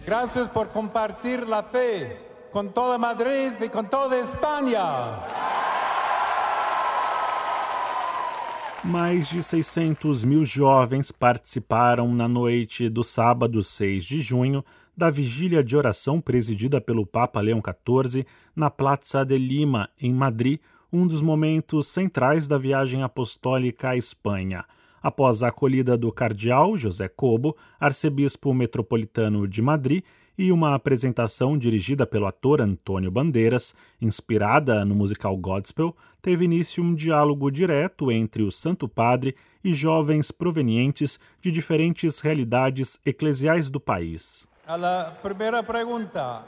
Gracias por compartir la fe con toda Madrid y con toda Espanha. Mais de 600 mil jovens participaram na noite do sábado 6 de junho da vigília de oração presidida pelo Papa Leão XIV na Plaza de Lima, em Madrid, um dos momentos centrais da viagem apostólica à Espanha. Após a acolhida do cardeal José Cobo, arcebispo metropolitano de Madrid, e uma apresentação dirigida pelo ator Antônio Bandeiras, inspirada no musical Godspell, teve início um diálogo direto entre o Santo Padre e jovens provenientes de diferentes realidades eclesiais do país. A primeira pergunta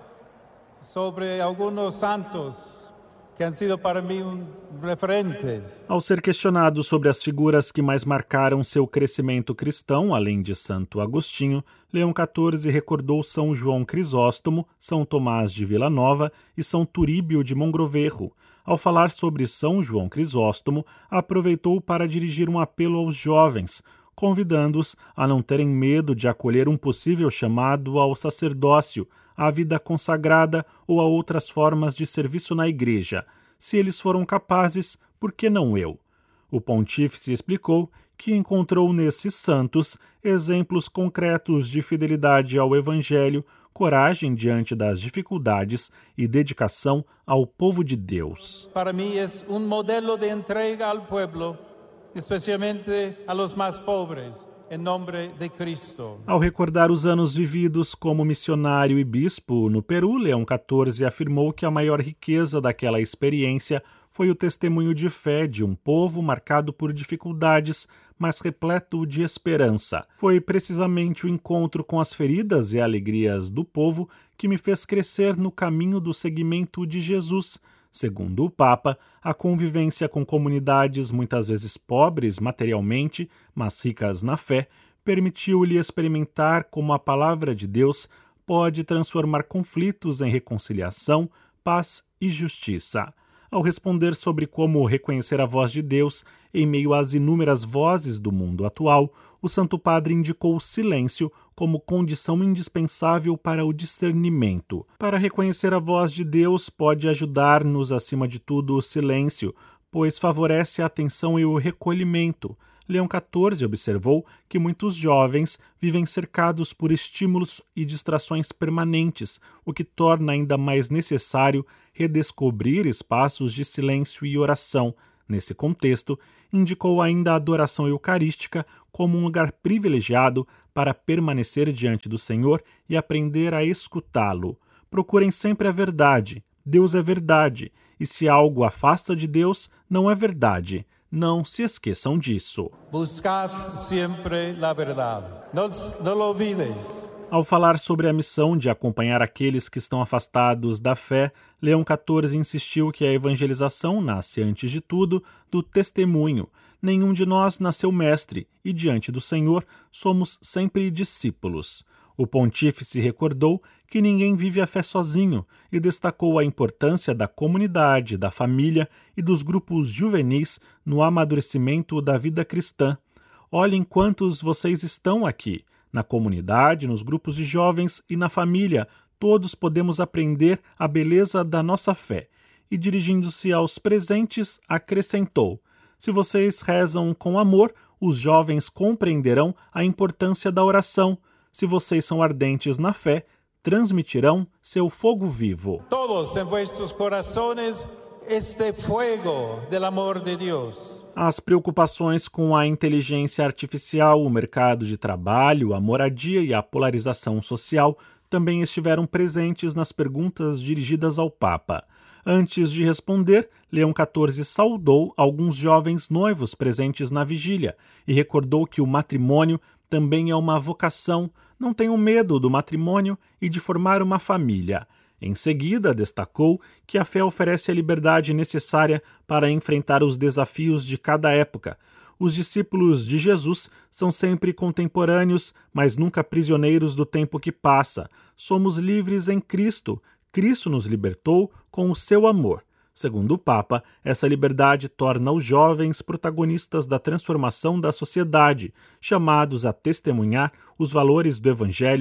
sobre alguns santos que han sido para mim referentes. Ao ser questionado sobre as figuras que mais marcaram seu crescimento cristão, além de Santo Agostinho, Leão XIV recordou São João Crisóstomo, São Tomás de Vila Nova e São Turíbio de Mogrovejo. Ao falar sobre São João Crisóstomo, aproveitou para dirigir um apelo aos jovens, convidando-os a não terem medo de acolher um possível chamado ao sacerdócio, à vida consagrada ou a outras formas de serviço na igreja. Se eles foram capazes, por que não eu? O pontífice explicou que encontrou nesses santos exemplos concretos de fidelidade ao Evangelho, coragem diante das dificuldades e dedicação ao povo de Deus. Para mim é modelo de entrega ao povo, especialmente a los mais pobres. Em nome de Cristo. Ao recordar os anos vividos como missionário e bispo no Peru, Leão XIV afirmou que a maior riqueza daquela experiência foi o testemunho de fé de um povo marcado por dificuldades, mas repleto de esperança. Foi precisamente o encontro com as feridas e alegrias do povo que me fez crescer no caminho do seguimento de Jesus. Segundo o Papa, a convivência com comunidades muitas vezes pobres materialmente, mas ricas na fé, permitiu-lhe experimentar como a palavra de Deus pode transformar conflitos em reconciliação, paz e justiça. Ao responder sobre como reconhecer a voz de Deus em meio às inúmeras vozes do mundo atual, o Santo Padre indicou o silêncio como condição indispensável para o discernimento. Para reconhecer a voz de Deus pode ajudar-nos, acima de tudo, o silêncio, pois favorece a atenção e o recolhimento. Leão XIV observou que muitos jovens vivem cercados por estímulos e distrações permanentes, o que torna ainda mais necessário redescobrir espaços de silêncio e oração. Nesse contexto, indicou ainda a adoração eucarística como um lugar privilegiado para permanecer diante do Senhor e aprender a escutá-lo. Procurem sempre a verdade. Deus é verdade, e se algo afasta de Deus, não é verdade. Não se esqueçam disso. Buscad sempre a verdade. Não lo olvides. Ao falar sobre a missão de acompanhar aqueles que estão afastados da fé, Leão XIV insistiu que a evangelização nasce, antes de tudo, do testemunho. Nenhum de nós nasceu mestre, e diante do Senhor somos sempre discípulos. O pontífice recordou que ninguém vive a fé sozinho e destacou a importância da comunidade, da família e dos grupos juvenis no amadurecimento da vida cristã. Olhem quantos vocês estão aqui. Na comunidade, nos grupos de jovens e na família, todos podemos aprender a beleza da nossa fé. E dirigindo-se aos presentes, acrescentou: se vocês rezam com amor, os jovens compreenderão a importância da oração. Se vocês são ardentes na fé, transmitirão seu fogo vivo. Todos em vuestros corazones este fuego del amor de Deus. As preocupações com a inteligência artificial, o mercado de trabalho, a moradia e a polarização social também estiveram presentes nas perguntas dirigidas ao Papa. Antes de responder, Leão XIV saudou alguns jovens noivos presentes na vigília e recordou que o matrimônio também é uma vocação. Não tenham medo do matrimônio e de formar uma família. Em seguida, destacou que a fé oferece a liberdade necessária para enfrentar os desafios de cada época. Os discípulos de Jesus são sempre contemporâneos, mas nunca prisioneiros do tempo que passa. Somos livres em Cristo. Cristo nos libertou com o seu amor. Segundo o Papa, essa liberdade torna os jovens protagonistas da transformação da sociedade, chamados a testemunhar os valores do Evangelho,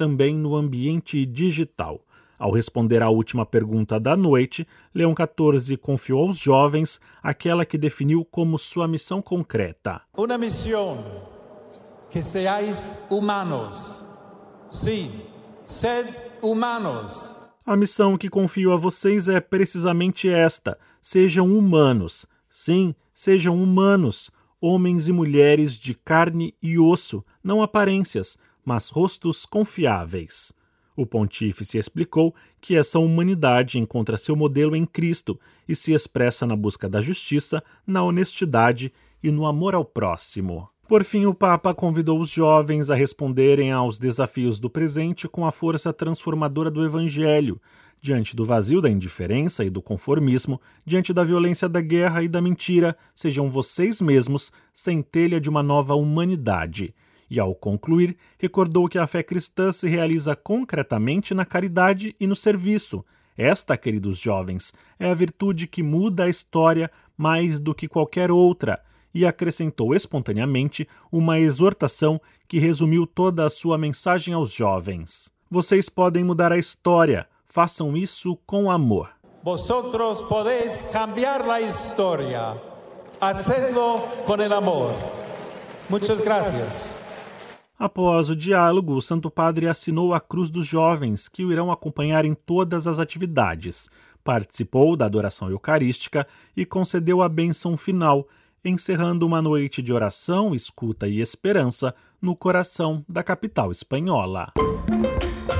também no ambiente digital. Ao responder à última pergunta da noite, Leão XIV confiou aos jovens aquela que definiu como sua missão concreta. Uma missão que seais humanos. Sim, sed humanos. A missão que confio a vocês é precisamente esta: sejam humanos. Sim, sejam humanos, homens e mulheres de carne e osso, não aparências, mas rostos confiáveis. O pontífice explicou que essa humanidade encontra seu modelo em Cristo e se expressa na busca da justiça, na honestidade e no amor ao próximo. Por fim, o Papa convidou os jovens a responderem aos desafios do presente com a força transformadora do Evangelho, diante do vazio da indiferença e do conformismo, diante da violência da guerra e da mentira, sejam vocês mesmos centelha de uma nova humanidade. E, ao concluir, recordou que a fé cristã se realiza concretamente na caridade e no serviço. Esta, queridos jovens, é a virtude que muda a história mais do que qualquer outra, e acrescentou espontaneamente uma exortação que resumiu toda a sua mensagem aos jovens. Vocês podem mudar a história, façam isso com amor. Vosotros podéis cambiar la historia, hacedlo con el amor. Muchas gracias. Após o diálogo, o Santo Padre assinou a Cruz dos Jovens, que o irão acompanhar em todas as atividades. Participou da adoração eucarística e concedeu a bênção final, encerrando uma noite de oração, escuta e esperança no coração da capital espanhola.